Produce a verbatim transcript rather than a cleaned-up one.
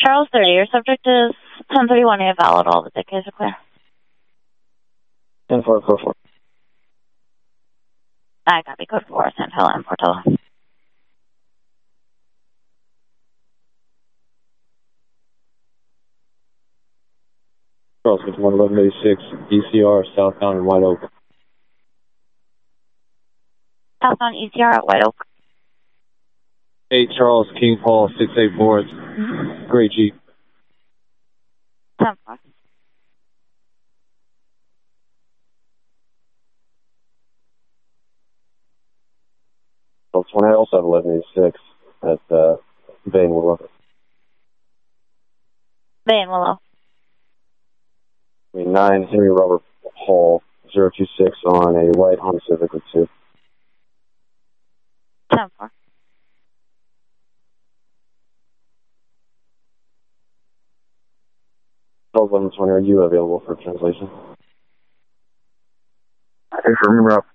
Charles thirty, your subject is ten thirty-one. You have valid. All the tickets are clear. ten four, code four. I copy. Code four, San Helen, Portola. Charles fifty-one, eleven eighty-six, E C R, southbound in White Oak. Southbound E C R at White Oak. eight Charles, King Paul, six eight four, mm-hmm. Gray Jeep. ten four. Charles twenty, I also have eleven eighty-six at uh, Bay and Willow. Bay and Willow. nine Henry Robert Hall, zero two six on a white Honda Civic with two. ten four. eleven twenty, are you available for translation? I think remember